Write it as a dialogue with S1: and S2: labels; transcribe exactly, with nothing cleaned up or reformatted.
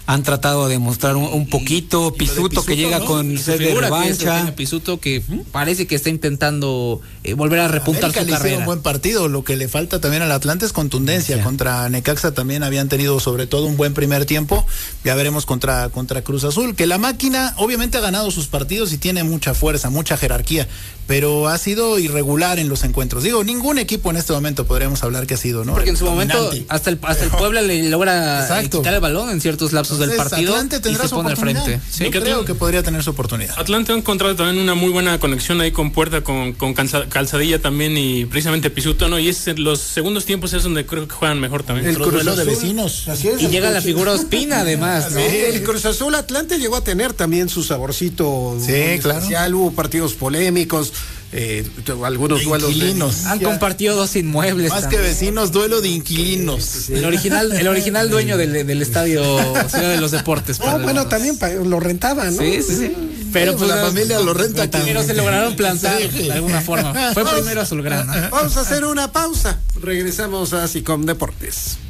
S1: han tratado de mostrar un, un poquito. Pisuto, Pisuto que llega, ¿no?, con sed de revancha.
S2: Que Pisuto que ¿Mm? parece que está intentando eh, volver a repuntar América su carrera.
S3: Un buen partido, lo que le falta también al Atlante es contundencia. Sí. Contra Necaxa también habían tenido sobre todo un buen primer tiempo. Ya veremos contra, contra Cruz Azul, que la máquina obviamente ha ganado sus partidos y tiene mucha fuerza, mucha jerarquía, pero ha sido irregular en los encuentros. Digo, ningún equipo en este momento podríamos hablar que ha sido, ¿no?
S2: Porque en su Dominante. momento hasta el, hasta el Puebla le logra Exacto. quitar el balón en ciertos lapsos Entonces, del partido
S3: Atlante tendrá
S2: y se pone al frente.
S3: Sí, Yo creo que podría tener su oportunidad.
S4: Atlante ha encontrado también una muy buena conexión ahí con Puerta, con, con Calzadilla también y precisamente Pisuto, ¿no? Y es en los segundos tiempos es donde creo que juegan mejor también.
S3: El Cruz Azul de vecinos.
S2: Así es, y llega Cruz... la figura Ospina además, ¿no?
S5: Sí, el Cruz Azul Atlante llegó a tener también su saborcito
S3: sí, claro.
S5: especial, hubo partidos polémicos. Eh, algunos duelos
S3: inquilinos.
S2: De... Han compartido dos inmuebles.
S3: Más también. que vecinos, duelo de inquilinos.
S2: Sí. El original, el original dueño del, del estadio Ciudad de los Deportes.
S5: Oh, bueno, también lo rentaban, ¿no?
S2: Sí, sí, sí.
S3: Pero pues, la familia lo renta.
S2: Pero se lograron plantar sí. de alguna forma. Fue primero Azulgrana.
S5: Vamos a hacer una pausa. Regresamos a Así Com Deportes.